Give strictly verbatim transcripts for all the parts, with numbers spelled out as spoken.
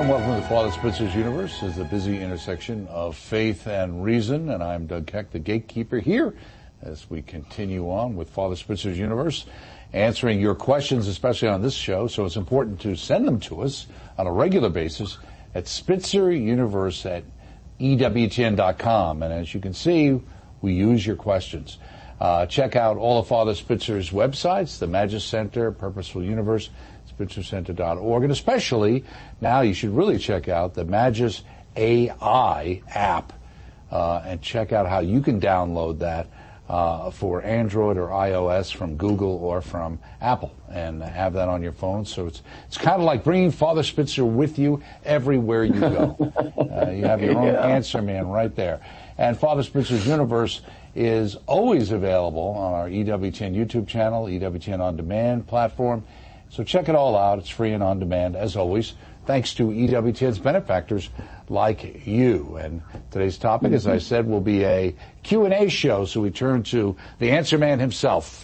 and welcome to Father Spitzer's Universe. It's a busy intersection of faith and reason, and I'm Doug Keck, the gatekeeper here, as we continue on with Father Spitzer's Universe, answering your questions, especially on this show. So it's important to send them to us on a regular basis at spitzeruniverse at E W T N dot com. And as you can see, we use your questions. Uh, check out all of Father Spitzer's websites, the Magis Center, Purposeful Universe, spitzer center dot org, and especially now you should really check out the Magis A I app uh, and check out how you can download that uh, for Android or iOS from Google or from Apple and have that on your phone. So it's it's kind of like bringing Father Spitzer with you everywhere you go. Uh, you have your own yeah. answer man right there. And Father Spitzer's Universe is always available on our E W T N YouTube channel, E W T N On Demand platform. So check it all out. It's free and on demand, as always, thanks to E W T N's benefactors like you. And today's topic, as I said, will be a Q and A show, so we turn to the answer man himself,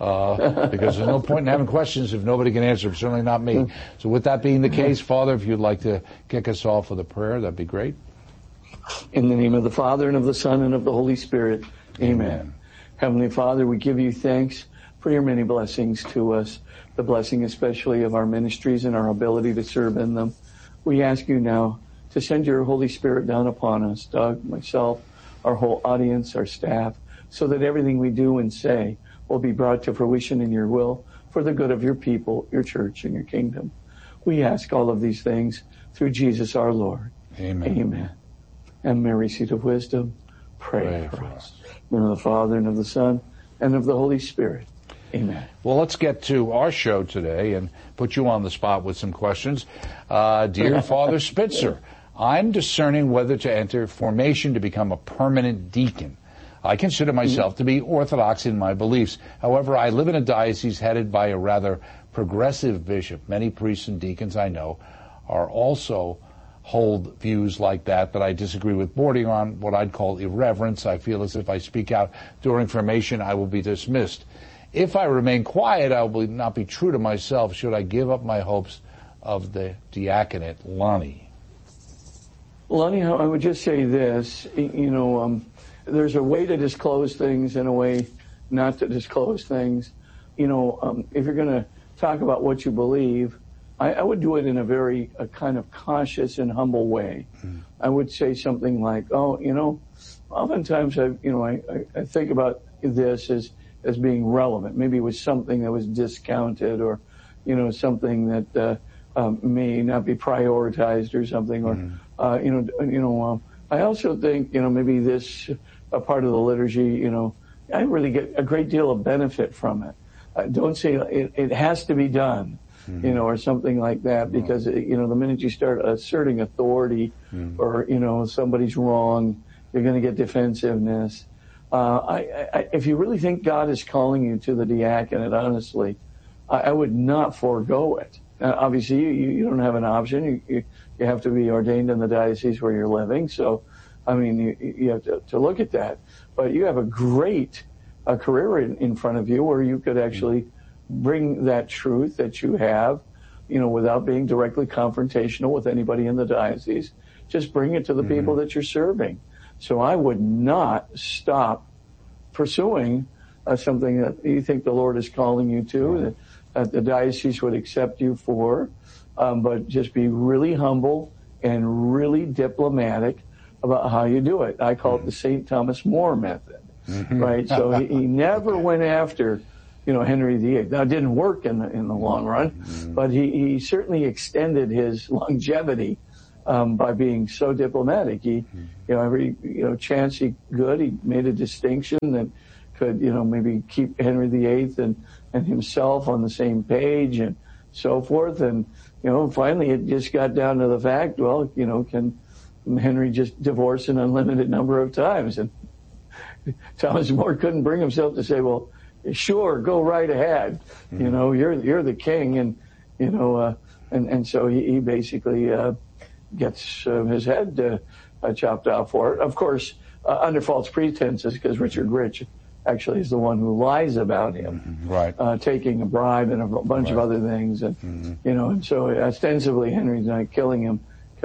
uh, because there's no point in having questions if nobody can answer them, certainly not me. So with that being the case, Father, if you'd like to kick us off with a prayer, that'd be great. In the name of the Father, and of the Son, and of the Holy Spirit, amen. Amen. Heavenly Father, we give you thanks for your many blessings to us, the blessing especially of our ministries and our ability to serve in them. We ask you now to send your Holy Spirit down upon us, Doug, myself, our whole audience, our staff, so that everything we do and say will be brought to fruition in your will for the good of your people, your church, and your kingdom. We ask all of these things through Jesus our Lord. Amen. Amen. And Mary, seat of wisdom, pray, pray for us. In the name of the Father, and of the Son, and of the Holy Spirit. Amen. Well, let's get to our show today and put you on the spot with some questions. Uh, dear Father Spitzer, I'm discerning whether to enter formation to become a permanent deacon. I consider myself to be orthodox in my beliefs. However, I live in a diocese headed by a rather progressive bishop. Many priests and deacons I know are also hold views like that that I disagree with, bordering on what I'd call irreverence. I feel as if I speak out during formation, I will be dismissed. If I remain quiet, I will not be true to myself. Should I give up my hopes of the diaconate? Lonnie. Lonnie, I would just say this. You know, um, there's a way to disclose things and a way not to disclose things. You know, um, if you're going to talk about what you believe, I, I would do it in a very a kind of cautious and humble way. Mm. I would say something like, oh, you know, oftentimes I, you know, I, I, I think about this as as being relevant. Maybe it was something that was discounted, or, you know, something that uh, um, may not be prioritized or something, or, mm. uh, you know, you know. Um, I also think, you know, maybe this a part of the liturgy, you know, I really get a great deal of benefit from it. Uh, don't say it, it has to be done, mm-hmm. you know, or something like that, because, it, you know, the minute you start asserting authority, mm. or, you know, somebody's wrong, you're going to get defensiveness. Uh, I, I, if you really think God is calling you to the diaconate, honestly, I, I would not forego it. Uh, obviously, you, you don't have an option. You, you, you have to be ordained in the diocese where you're living. So, I mean, you, you have to, to look at that. But you have a great uh, career in, in front of you where you could actually bring that truth that you have, you know, without being directly confrontational with anybody in the diocese. Just bring it to the mm-hmm. people that you're serving. So I would not stop pursuing uh, something that you think the Lord is calling you to, that, that the diocese would accept you for, um, but just be really humble and really diplomatic about how you do it. I call it the Saint Thomas More method, mm-hmm. right? So he, he never went after, you know, Henry the Eighth. Now, it didn't work in the, in the long run, mm-hmm. but he, he certainly extended his longevity Um, by being so diplomatic. He, you know, every, you know, chance he could, he made a distinction that could, you know, maybe keep Henry the Eighth and, and himself on the same page and so forth. And, you know, finally it just got down to the fact, well, you know, can Henry just divorce an unlimited number of times? And Thomas More couldn't bring himself to say, well, sure, go right ahead. Mm-hmm. You know, you're, you're the king. And, you know, uh, and, and so he, he basically, uh, gets uh, his head uh, uh, chopped off for it. Of course, uh, under false pretenses, because Richard Rich actually is the one who lies about him, mm-hmm. right? Uh, taking a bribe and a bunch right. of other things, and mm-hmm. you know, and so ostensibly Henry's not killing him.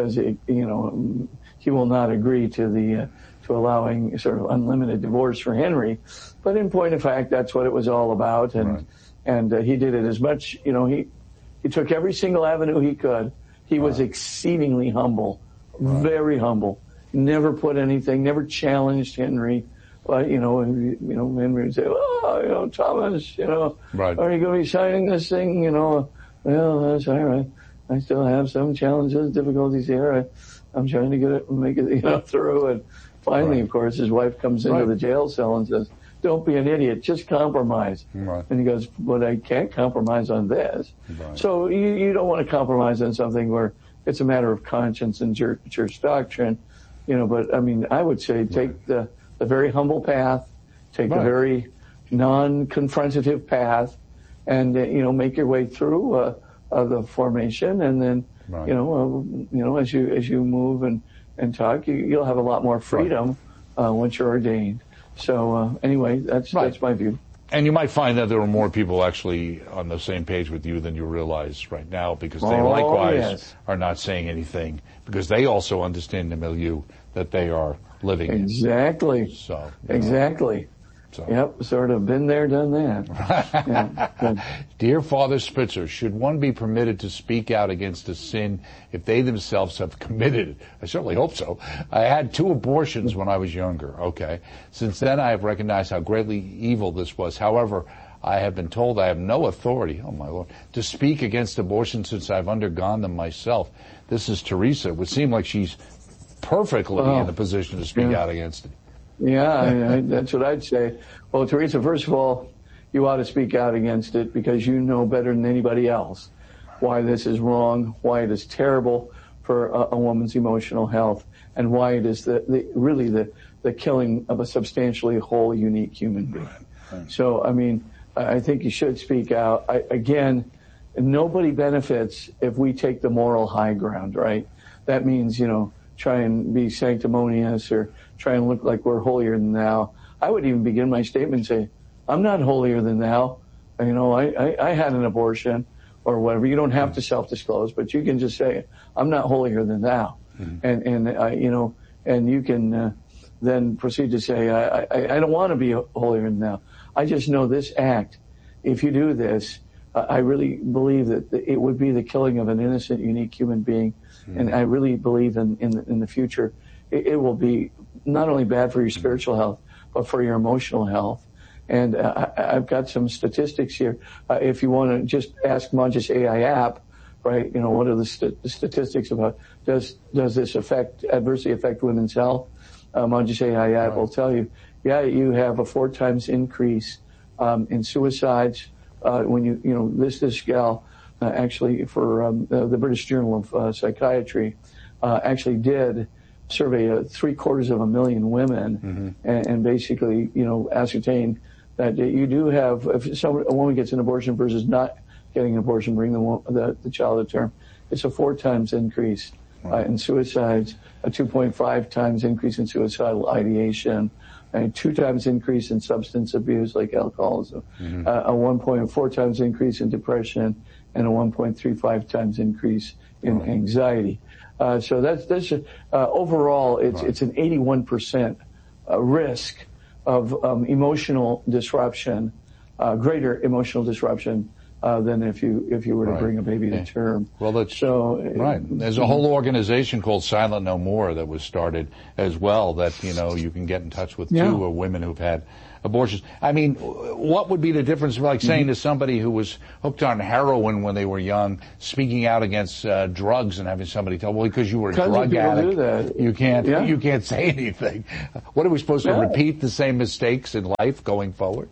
because it, you know, he will not agree to the uh, to allowing sort of unlimited divorce for Henry. But in point of fact, that's what it was all about, and right. and uh, he did it as much. You know, he he took every single avenue he could. He was right. exceedingly humble, right. very humble. Never put anything, never challenged Henry. But, you know, you know, Henry would say, oh, you know, Thomas, you know, right. are you going to be signing this thing? You know, well, that's all right. I still have some challenges, difficulties here. I, I'm trying to get it, make it, you know, through. And finally, right. of course, his wife comes into right. the jail cell and says, don't be an idiot, just compromise. Right. And he goes, but I can't compromise on this. Right. So you, you don't want to compromise on something where it's a matter of conscience and church, church doctrine, you know, but I mean, I would say take right. the, the very humble path, take right. the very non-confrontative path, and, uh, you know, make your way through uh, uh, the formation, and then, right. you know, uh, you know, as you as you move and, and talk, you, you'll have a lot more freedom right. uh, once you're ordained. So uh, anyway, that's right. that's my view. And you might find that there are more people actually on the same page with you than you realize right now, because they oh, likewise yes. are not saying anything, because they also understand the milieu that they are living exactly. in. So exactly. So. Yep, sort of been there, done that. yeah. Dear Father Spitzer, should one be permitted to speak out against a sin if they themselves have committed it? I certainly hope so. I had two abortions when I was younger. Okay. Since then, I have recognized how greatly evil this was. However, I have been told I have no authority, oh my Lord, to speak against abortion since I've undergone them myself. This is Teresa. It would seem like she's perfectly oh. in the position to speak yeah. out against it. Yeah, I, I, that's what I'd say. Well, Teresa, first of all, you ought to speak out against it because you know better than anybody else why this is wrong, why it is terrible for a, a woman's emotional health, and why it is the, the really the, the killing of a substantially whole, unique human being. Right. Right. So, I mean, I think you should speak out. I, again, nobody benefits if we take the moral high ground, right? That means, you know, try and be sanctimonious or try and look like we're holier than thou. I would even begin my statement and say, I'm not holier than thou. You know, I, I, I had an abortion or whatever. You don't have to self-disclose, but you can just say, I'm not holier than thou. Mm-hmm. And, and uh, you know, and you can uh, then proceed to say, I, I, I don't want to be holier than thou. I just know this act, if you do this, uh, I really believe that it would be the killing of an innocent, unique human being. Mm-hmm. And I really believe in, in, the, in the future, it, it will be not only bad for your spiritual health, but for your emotional health. And uh, I, I've got some statistics here. Uh, if you want to just ask Monjes A I app, right, you know, what are the, st- the statistics about, does does this affect, adversely affect women's health? Uh, Monjes A I app right. will tell you, yeah, you have a four times increase um, in suicides uh, when you, you know, this, this gal, Uh, actually, for um, the, the British Journal of uh, Psychiatry, uh, actually did survey uh, three quarters of a million women, mm-hmm. and, and basically, you know, ascertain that you do have, if some, a woman gets an abortion versus not getting an abortion, bring the the, the child to term, it's a four times increase uh, in suicides, a two point five times increase in suicidal ideation, and two times increase in substance abuse like alcoholism, mm-hmm. uh, a one point four times increase in depression, and a one point three five times increase in right. anxiety. Uh, so that's, that's uh, overall, it's right. it's an eighty-one percent uh, risk of um, emotional disruption, uh, greater emotional disruption uh, than if you if you were to right. bring a baby yeah. to term. Well, that's so right. There's a whole organization called Silent No More that was started as well. That you know you can get in touch with yeah. two women who've had abortions. I mean, what would be the difference, like saying mm-hmm. to somebody who was hooked on heroin when they were young, speaking out against uh, drugs and having somebody tell, well, because you were a Tons drug addict, do that. you can't yeah. you can't say anything. What are we supposed to yeah. repeat the same mistakes in life going forward?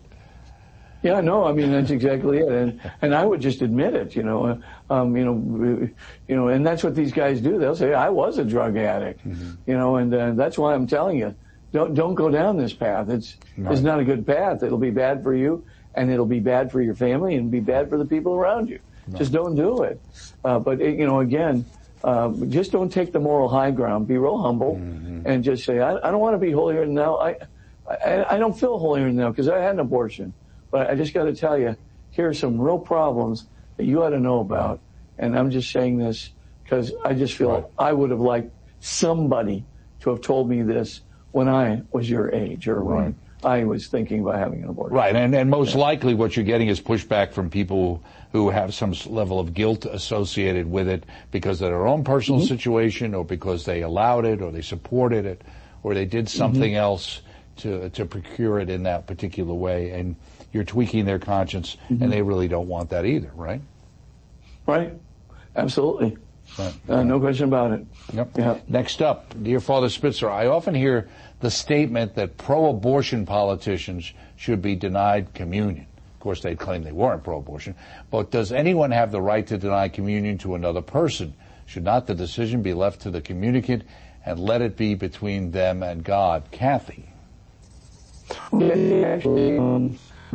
Yeah, no, I mean that's exactly it, and and I would just admit it, you know, um, you know, you know, and that's what these guys do. They'll say, I was a drug addict, mm-hmm. you know, and uh, that's why I'm telling you. Don't don't go down this path. It's right. it's not a good path. It'll be bad for you, and it'll be bad for your family, and be bad for the people around you. Right. Just don't do it. Uh, but it, you know, again, uh, just don't take the moral high ground. Be real humble, mm-hmm. and just say, I, I don't want to be holier than thou. I, I I don't feel holier than thou because I had an abortion. But I just got to tell you, here are some real problems that you ought to know about. And I'm just saying this because I just feel right. I would have liked somebody to have told me this when I was your age or right. when I was thinking about having an abortion. Right, and, and most yeah. likely what you're getting is pushback from people who have some level of guilt associated with it because of their own personal mm-hmm. situation, or because they allowed it, or they supported it, or they did something mm-hmm. else to to procure it in that particular way, and you're tweaking their conscience, mm-hmm. and they really don't want that either, right? Right, absolutely. Right. Uh, no question about it. Yep. Yep. Next up, dear Father Spitzer, I often hear the statement that pro-abortion politicians should be denied communion. Of course, they'd claim they weren't pro-abortion. But does anyone have the right to deny communion to another person? Should not the decision be left to the communicant and let it be between them and God? Kathy. Yeah, actually, um,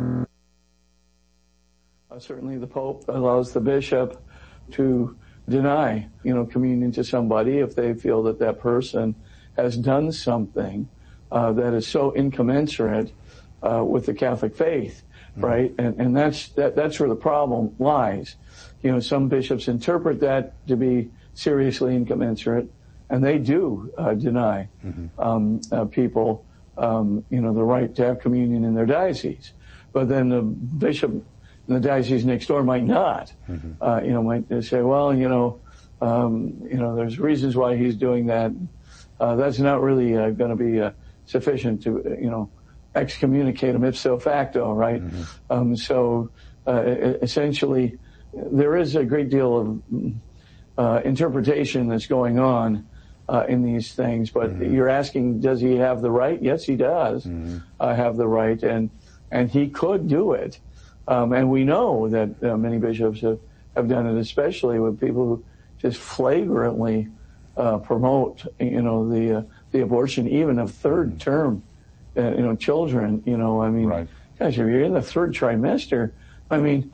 uh, certainly the Pope allows the bishop to deny, you know, communion to somebody if they feel that that person has done something uh, that is so incommensurate uh, with the Catholic faith, mm-hmm. right? And and that's that that's where the problem lies. You know, some bishops interpret that to be seriously incommensurate, and they do uh, deny mm-hmm. um, uh, people, um, you know, the right to have communion in their diocese. But then the bishop in the diocese next door might not. Mm-hmm. Uh, you know, might say, well, you know, um, you know, there's reasons why he's doing that. Uh, that's not really uh, going to be uh, sufficient to, you know, excommunicate him ipso facto, right? Mm-hmm. Um, so uh, essentially, there is a great deal of uh, interpretation that's going on uh, in these things. But mm-hmm. you're asking, does he have the right? Yes, he does mm-hmm. uh, have the right, and and he could do it. Um, and we know that uh, many bishops have, have done it, especially with people who just flagrantly uh, promote, you know, the uh, the abortion even of third term, uh, you know, children. You know, I mean, right. gosh, if you're in the third trimester, I mean,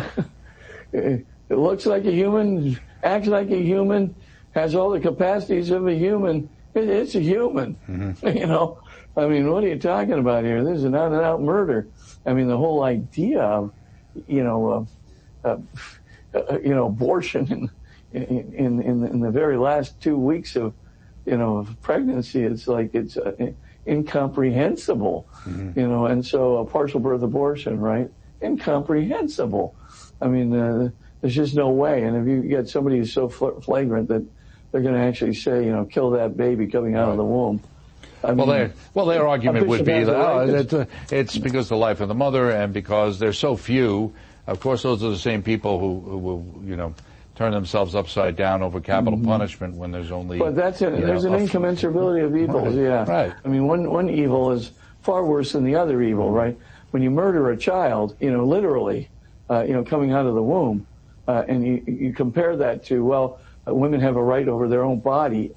it looks like a human, acts like a human, has all the capacities of a human. It, it's a human, mm-hmm. you know. I mean, what are you talking about here? This is an out-and-out murder. I mean, the whole idea of, you know, uh, uh, uh, you know, abortion in, in in in the very last two weeks of, you know, of pregnancy, it's like it's uh, incomprehensible, mm-hmm. you know. And so, a partial birth abortion, right? Incomprehensible. I mean, uh, there's just no way. And if you get somebody who's so flagrant that they're going to actually say, you know, kill that baby coming out right. of the womb. I well, mean, their well, their argument would be that oh, it's, it's, it's because of the life of the mother and because there's so few. Of course, those are the same people who, who will, you know, turn themselves upside down over capital mm-hmm. punishment when there's only. But that's a, there's know, an incommensurability of evils. Right, yeah, right. I mean, one one evil is far worse than the other evil, right? When you murder a child, you know, literally, uh, you know, coming out of the womb, uh, and you you compare that to well, uh, women have a right over their own body.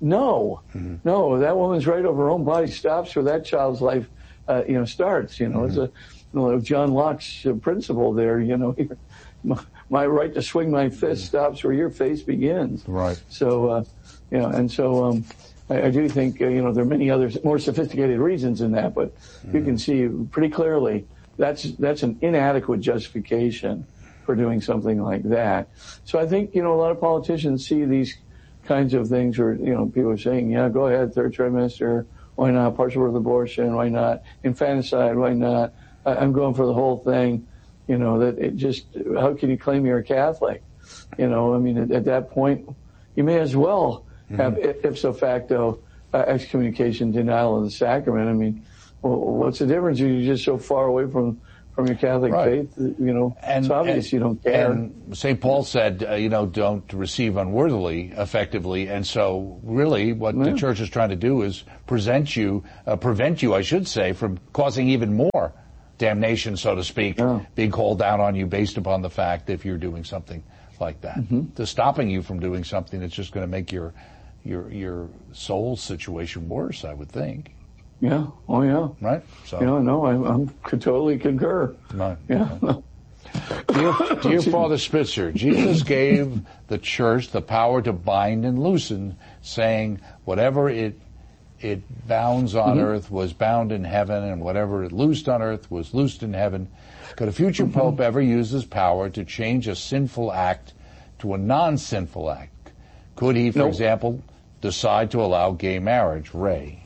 No, mm-hmm. no, that woman's right over her own body stops where that child's life, uh, you know, starts. You know, mm-hmm. it's a you know, John Locke's uh, principle there. You know, my, my right to swing my fist stops where your face begins. Right. So, uh, you know, and so um, I, I do think uh, you know there are many other more sophisticated reasons in that, but mm-hmm. you can see pretty clearly that's that's an inadequate justification for doing something like that. So I think you know a lot of politicians see these kinds of things where, you know, people are saying, yeah, go ahead, third trimester, why not, partial birth abortion, why not, infanticide, why not, I, I'm going for the whole thing, you know, that it just, how can you claim you're a Catholic? You know, I mean, at, at that point, you may as well have mm-hmm. ipso facto uh, excommunication, denial of the sacrament. I mean, well, what's the difference? You're just so far away from From your Catholic right. faith, you know, and, it's obvious and, you don't care. And Saint Paul said, uh, you know, don't receive unworthily, effectively. And so, really, what yeah. the Church is trying to do is present you, uh, prevent you, I should say, from causing even more damnation, so to speak, yeah. being called down on you based upon the fact that if you're doing something like that, mm-hmm. to stopping you from doing something that's just going to make your your your soul situation worse, I would think. Yeah. Oh, yeah. Right. So. Yeah. No, I, I'm could totally concur. Right. Yeah. Right. Dear, dear Father Spitzer, Jesus gave the church the power to bind and loosen, saying, "Whatever it it bounds on mm-hmm. earth was bound in heaven, and whatever it loosed on earth was loosed in heaven." Could a future mm-hmm. pope ever use his power to change a sinful act to a non-sinful act? Could he, for Nope. example, decide to allow gay marriage? Ray.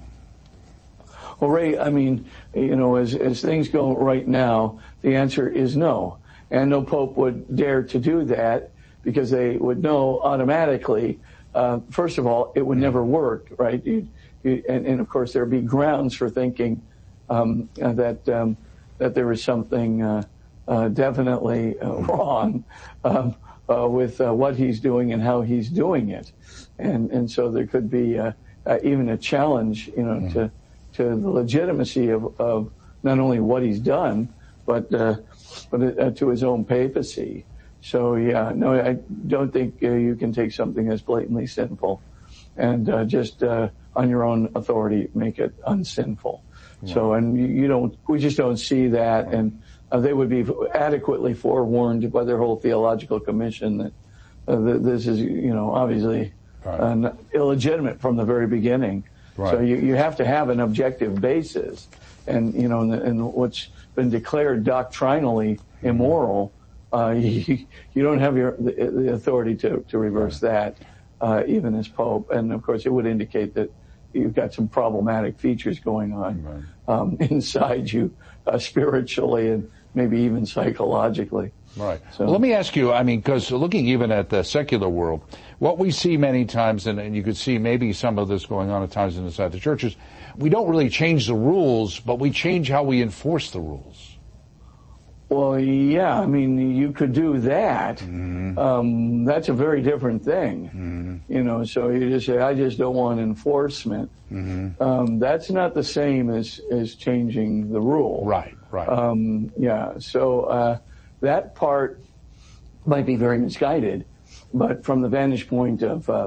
Well, Ray, I mean, you know, as, as things go right now, the answer is no. And no pope would dare to do that because they would know automatically, uh, first of all, it would never work, right? You, you, and, and, of course, there would be grounds for thinking um, uh, that um, that there is something uh, uh, definitely uh, wrong um, uh, with uh, what he's doing and how he's doing it. And, and so there could be uh, uh, even a challenge, you know, mm. to to the legitimacy of, of not only what he's done, but uh, but uh, to his own papacy. So yeah, no, I don't think uh, you can take something that's blatantly sinful and uh, just uh, on your own authority make it unsinful. Yeah. So and you, you don't, we just don't see that, and uh, they would be adequately forewarned by their whole theological commission that, uh, that this is, you know, obviously right. uh, illegitimate from the very beginning. Right. So you, you have to have an objective basis, and you know, and, and what's been declared doctrinally immoral, uh, you, you don't have your the, the authority to to reverse right. that, uh, even as Pope. And of course, it would indicate that you've got some problematic features going on right. um, inside you, uh, spiritually and maybe even psychologically. Right. So, well, let me ask you, I mean, because looking even at the secular world, what we see many times, and, and you could see maybe some of this going on at times inside the churches, we don't really change the rules, but we change how we enforce the rules. Well, yeah, I mean, you could do that. Mm-hmm. Um, that's a very different thing. Mm-hmm. You know, so you just say, I just don't want enforcement. Mm-hmm. Um, that's not the same as, as changing the rule. Right, right. Um, yeah, so uh, that part might be very misguided, but from the vantage point of, uh,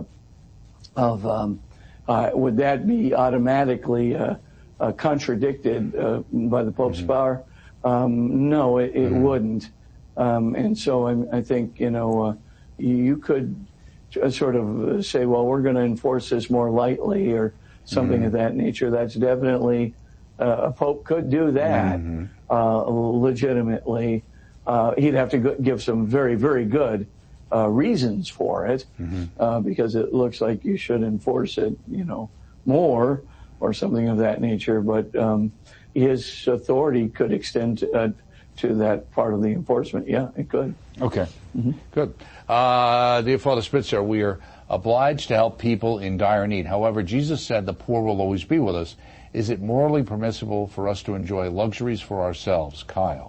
of um, uh, would that be automatically uh, uh, contradicted uh, by the Pope's mm-hmm. power? Um, no, it, it mm-hmm. wouldn't. Um, and so I, I think, you know, uh, you could sort of say, well, we're going to enforce this more lightly or something mm-hmm. of that nature. That's definitely, uh, a Pope could do that mm-hmm. uh, legitimately. Uh, he'd have to go- give some very, very good uh, reasons for it mm-hmm. uh, because it looks like you should enforce it, you know, more or something of that nature. But um, his authority could extend to, uh, to that part of the enforcement. Yeah, it could. Okay, mm-hmm. good. Uh, dear Father Spitzer, we are obliged to help people in dire need. However, Jesus said the poor will always be with us. Is it morally permissible for us to enjoy luxuries for ourselves? Kyle.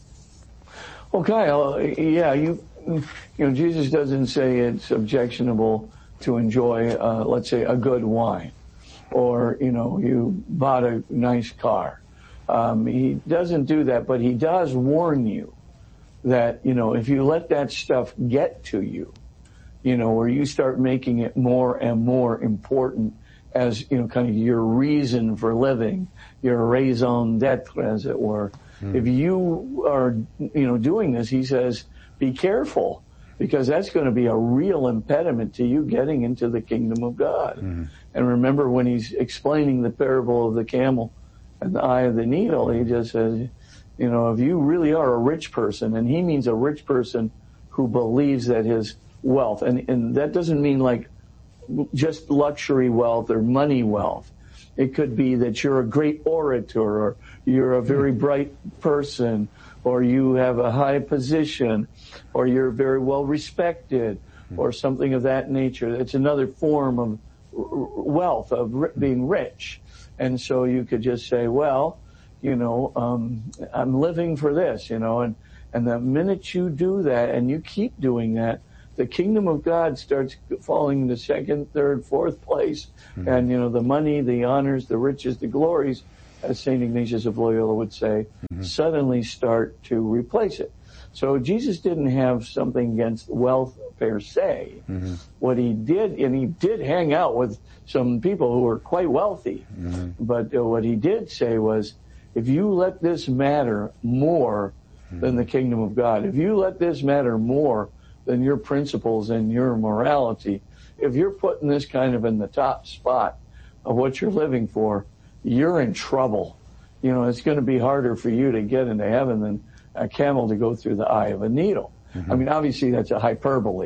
Well, Kyle, yeah, you, you know, Jesus doesn't say it's objectionable to enjoy, uh, let's say, a good wine, or, you know, you bought a nice car. Um, he doesn't do that, but he does warn you that, you know, if you let that stuff get to you, you know, where you start making it more and more important as, you know, kind of your reason for living, your raison d'etre, as it were. Mm. If you are, you know, doing this, he says, be careful, because that's going to be a real impediment to you getting into the kingdom of God. Mm. And remember, when he's explaining the parable of the camel and the eye of the needle, he just says, you know, if you really are a rich person, and he means a rich person who believes that his wealth, and, and that doesn't mean like just luxury wealth or money wealth. It could be that you're a great orator, or you're a very bright person, or you have a high position, or you're very well respected, or something of that nature. It's another form of wealth, of being rich. And so you could just say, well, you know, um, I'm living for this, you know, and, and the minute you do that and you keep doing that, the kingdom of God starts falling into second, third, fourth place. Mm-hmm. And, you know, the money, the honors, the riches, the glories, as Saint Ignatius of Loyola would say, mm-hmm. suddenly start to replace it. So Jesus didn't have something against wealth per se. Mm-hmm. What he did, and he did hang out with some people who were quite wealthy, mm-hmm. but uh, what he did say was, if you let this matter more mm-hmm. than the kingdom of God, if you let this matter more than your principles and your morality, if you're putting this kind of in the top spot of what you're living for, you're in trouble. You know, it's going to be harder for you to get into heaven than a camel to go through the eye of a needle. Mm-hmm. I mean, obviously that's a hyperbole,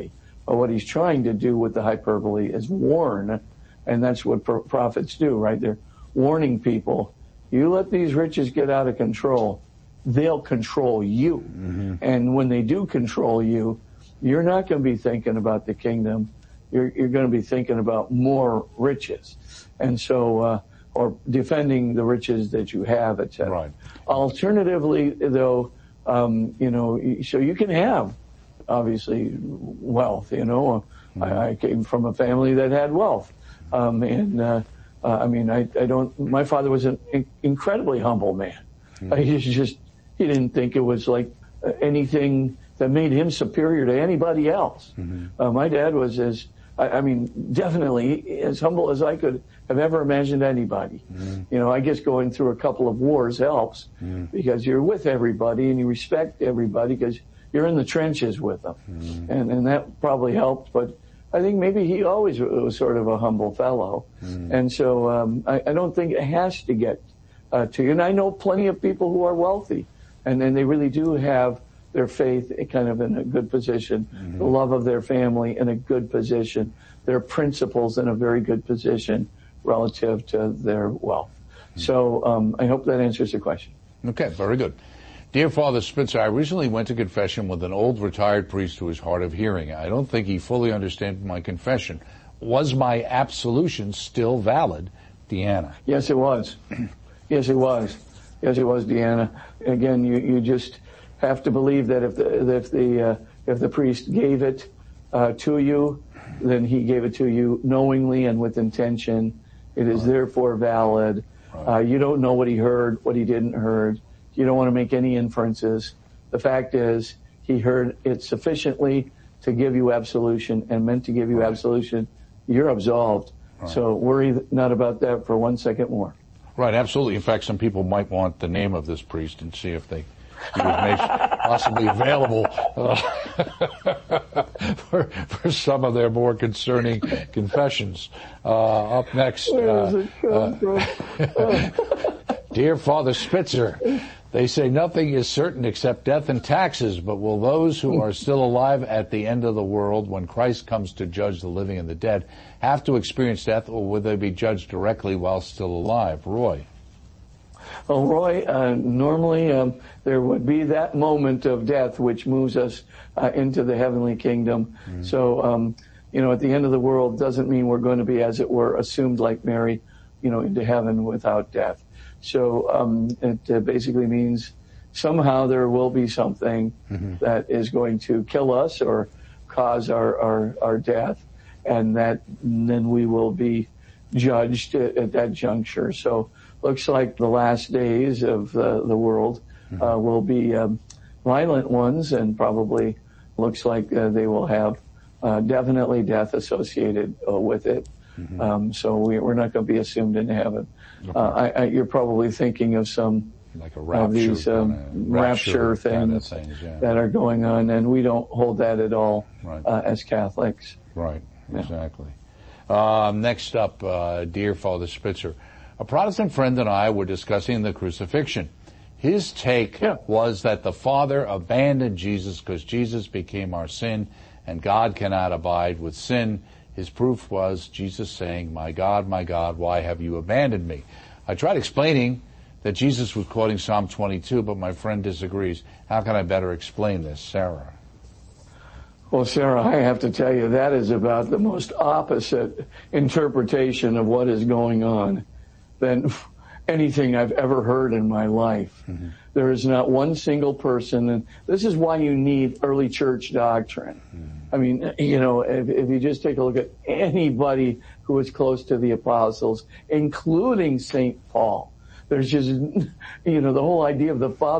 what he's trying to do with the hyperbole is warn, and that's what pro- prophets do, right? They're warning people. You let these riches get out of control, they'll control you. Mm-hmm. And when they do control you, you're not going to be thinking about the kingdom. You're, you're going to be thinking about more riches. And so, uh, or defending the riches that you have, et cetera. Right. Alternatively, though, um, you know, so you can have, obviously, wealth, you know. Mm-hmm. I, I came from a family that had wealth. Um, and, uh, uh, I mean, I, I don't, my father was an in- incredibly humble man. Mm-hmm. He just, he didn't think it was like anything that made him superior to anybody else. Mm-hmm. Uh, my dad was as, I, I mean, definitely as humble as I could have ever imagined anybody. Mm-hmm. You know, I guess going through a couple of wars helps mm-hmm. because you're with everybody and you respect everybody because you're in the trenches with them. Mm-hmm. And, and that probably helped, but I think maybe he always was sort of a humble fellow. Mm-hmm. And so um, I, I don't think it has to get uh, to you. And I know plenty of people who are wealthy, and, and they really do have their faith kind of in a good position, mm-hmm. the love of their family in a good position, their principles in a very good position relative to their wealth. Mm-hmm. So um, I hope that answers the question. Okay, very good. Dear Father Spitzer, I recently went to confession with an old retired priest who is hard of hearing. I don't think he fully understood my confession. Was my absolution still valid? Deanna. Yes, it was. Yes, it was. Yes, it was, Deanna. Again, you, you just have to believe that if the if the uh, if the priest gave it uh, to you, then he gave it to you knowingly and with intention. It is right. Therefore valid. Right. Uh, you don't know what he heard, what he didn't heard. You don't want to make any inferences. The fact is, he heard it sufficiently to give you absolution and meant to give you right. absolution. You're absolved. Right. So worry not about that for one second more. Right, absolutely. In fact, some people might want the name of this priest and see if they he was made possibly available uh, for, for some of their more concerning confessions. Uh, up next, uh, uh, Dear Father Spitzer, they say nothing is certain except death and taxes, but will those who are still alive at the end of the world, when Christ comes to judge the living and the dead, have to experience death, or will they be judged directly while still alive? Roy. Well, Roy, uh, normally um, there would be that moment of death which moves us uh, into the heavenly kingdom. Mm-hmm. So, um, you know, at the end of the world doesn't mean we're going to be, as it were, assumed like Mary, you know, into heaven without death. So um, it uh, basically means somehow there will be something mm-hmm. that is going to kill us or cause our, our, our death, and that and then we will be judged at, at that juncture. So looks like the last days of uh, the world mm-hmm. uh, will be um, violent ones, and probably looks like uh, they will have uh, definitely death associated uh, with it. Mm-hmm. Um, so we, we're not going to be assumed into heaven. Okay. Uh, I, I, you're probably thinking of some like a rapture, of these um, rapture, rapture things, kind of things yeah. that are going on, and we don't hold that at all right. uh, as Catholics. Right, yeah. Exactly. Uh, next up, uh, Dear Father Spitzer, a Protestant friend and I were discussing the crucifixion. His take yeah. was that the Father abandoned Jesus because Jesus became our sin, and God cannot abide with sin. His proof was Jesus saying, "My God, my God, why have you abandoned me?" I tried explaining that Jesus was quoting Psalm twenty-two, but my friend disagrees. How can I better explain this, Sarah? Well, Sarah, I have to tell you, that is about the most opposite interpretation of what is going on than anything I've ever heard in my life. Mm-hmm. There is not one single person, and this is why you need early church doctrine. Mm-hmm. I mean, you know, if, if you just take a look at anybody who was close to the apostles, including Saint Paul, there's just, you know, the whole idea of the Father